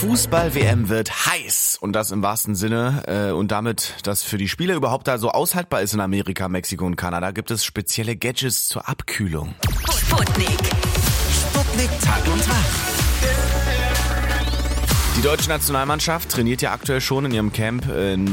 Fußball-WM wird heiß und das im wahrsten Sinne und damit, dass für die Spieler überhaupt da so aushaltbar ist in Amerika, Mexiko und Kanada, gibt es spezielle Gadgets zur Abkühlung. Sputnik Tag und Tag. Die deutsche Nationalmannschaft trainiert ja aktuell schon in ihrem Camp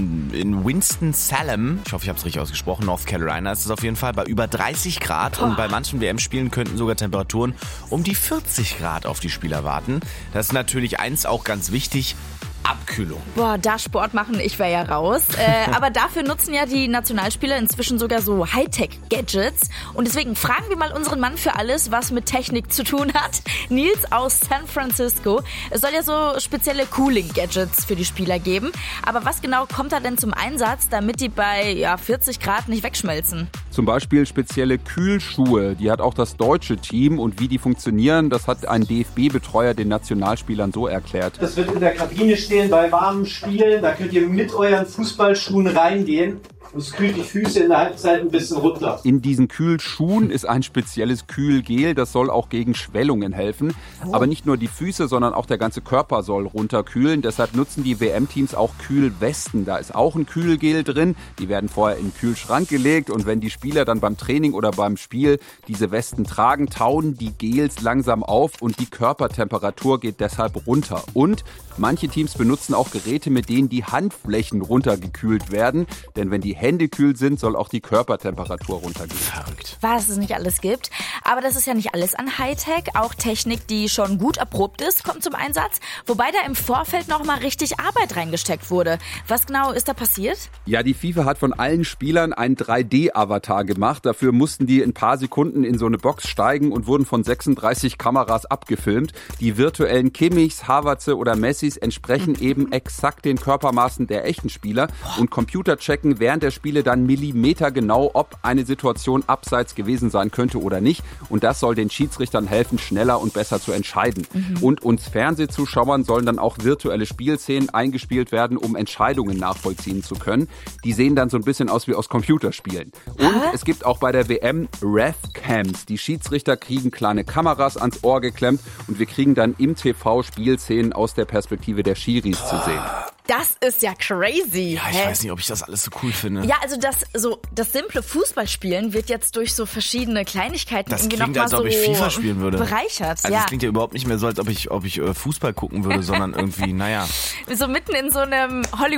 in Winston-Salem. Ich hoffe, ich habe es richtig ausgesprochen. North Carolina ist es auf jeden Fall. Bei über 30 Grad. Und bei manchen WM-Spielen könnten sogar Temperaturen um die 40 Grad auf die Spieler warten. Das ist natürlich eins auch ganz wichtig. Abkühlung. Boah, da Sport machen, ich wäre ja raus. Aber dafür nutzen ja die Nationalspieler inzwischen sogar so Hightech-Gadgets. Und deswegen fragen wir mal unseren Mann für alles, was mit Technik zu tun hat. Nils aus San Francisco. Es soll ja so spezielle Cooling-Gadgets für die Spieler geben. Aber was genau kommt da denn zum Einsatz, damit die bei 40 Grad nicht wegschmelzen? Zum Beispiel spezielle Kühlschuhe. Die hat auch das deutsche Team. Und wie die funktionieren, das hat ein DFB-Betreuer den Nationalspielern so erklärt. Das wird in der Kabine stehen bei warmen Spielen. Da könnt ihr mit euren Fußballschuhen reingehen. Und es kühlt die Füße in der Halbzeit ein bisschen runter. In diesen Kühlschuhen ist ein spezielles Kühlgel, das soll auch gegen Schwellungen helfen. Aber nicht nur die Füße, sondern auch der ganze Körper soll runterkühlen. Deshalb nutzen die WM-Teams auch Kühlwesten. Da ist auch ein Kühlgel drin. Die werden vorher in den Kühlschrank gelegt. Und wenn die Spieler dann beim Training oder beim Spiel diese Westen tragen, tauen die Gels langsam auf und die Körpertemperatur geht deshalb runter. Und manche Teams benutzen auch Geräte, mit denen die Handflächen runtergekühlt werden. Denn wenn die Hände kühl sind, soll auch die Körpertemperatur runtergehen. Verrückt. Was es nicht alles gibt. Aber das ist ja nicht alles an Hightech. Auch Technik, die schon gut erprobt ist, kommt zum Einsatz. Wobei da im Vorfeld noch mal richtig Arbeit reingesteckt wurde. Was genau ist da passiert? Ja, die FIFA hat von allen Spielern einen 3D-Avatar gemacht. Dafür mussten die in ein paar Sekunden in so eine Box steigen und wurden von 36 Kameras abgefilmt. Die virtuellen Kimmichs, Havertze oder Messis entsprechen eben exakt den Körpermaßen der echten Spieler. Und Computer checken während der Spiele dann millimetergenau, ob eine Situation abseits gewesen sein könnte oder nicht. Und das soll den Schiedsrichtern helfen, schneller und besser zu entscheiden. Und uns Fernsehzuschauern sollen dann auch virtuelle Spielszenen eingespielt werden, um Entscheidungen nachvollziehen zu können. Die sehen dann so ein bisschen aus wie aus Computerspielen. Und es gibt auch bei der WM Ref-Cams. Die Schiedsrichter kriegen kleine Kameras ans Ohr geklemmt und wir kriegen dann im TV Spielszenen aus der Perspektive der Schiris zu sehen. Das ist ja crazy. Ja, ich weiß nicht, ob ich das alles so cool finde. Ja, also das simple Fußballspielen wird jetzt durch so verschiedene Kleinigkeiten das irgendwie klingt, noch mal als ob ich FIFA spielen würde. Bereichert. Also das klingt ja überhaupt nicht mehr so, als ob ich Fußball gucken würde, sondern irgendwie, naja. So mitten in so einem Hollywood